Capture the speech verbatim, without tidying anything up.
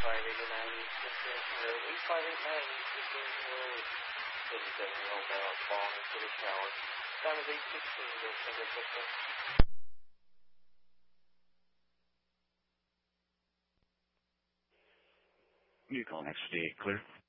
five eight nine, Eastern Road, eight five eight nine, Eastern Road, seventy-seven year old male falling into the shower. Time is eight sixteen, go single system. New call next day, clear.